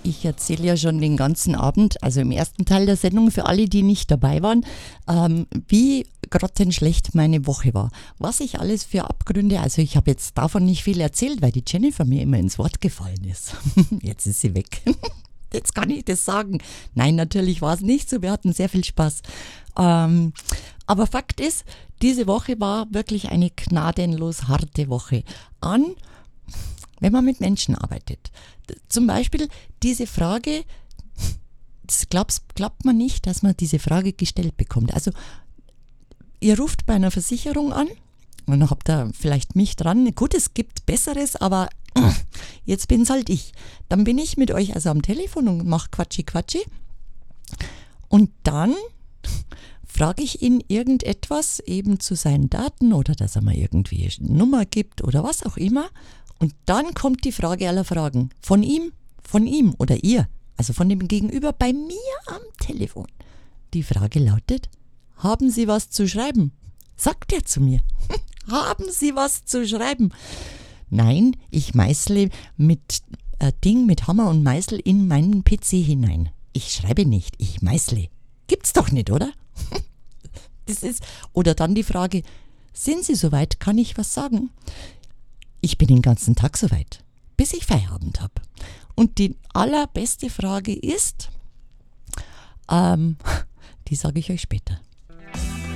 Ich erzähle ja schon den ganzen Abend, also im ersten Teil der Sendung für alle, die nicht dabei waren, wie grottenschlecht meine Woche war. Was ich alles für Abgründe, also ich habe jetzt davon nicht viel erzählt, weil die Jennifer mir immer ins Wort gefallen ist. Jetzt ist sie weg. Jetzt kann ich das sagen. Nein, natürlich war es nicht so. Wir hatten sehr viel Spaß. Aber Fakt ist, diese Woche war wirklich eine gnadenlos harte Woche wenn man mit Menschen arbeitet. Zum Beispiel diese Frage, das glaubt man nicht, dass man diese Frage gestellt bekommt. Also ihr ruft bei einer Versicherung an und dann habt ihr vielleicht mich dran. Gut, es gibt Besseres, aber jetzt bin's halt ich. Dann bin ich mit euch also am Telefon und mache Quatschi. Und dann frage ich ihn irgendetwas eben zu seinen Daten oder dass er mir irgendwie eine Nummer gibt oder was auch immer. Und dann kommt die Frage aller Fragen. Von ihm oder ihr, also von dem Gegenüber bei mir am Telefon. Die Frage lautet, haben Sie was zu schreiben? Sagt er zu mir. Haben Sie was zu schreiben? Nein, ich meißle mit Hammer und Meißel in meinen PC hinein. Ich schreibe nicht, ich meißle. Gibt's doch nicht, oder? Oder dann die Frage, sind Sie soweit, kann ich was sagen? Ich bin den ganzen Tag soweit, bis ich Feierabend habe. Und die allerbeste Frage ist, die sage ich euch später.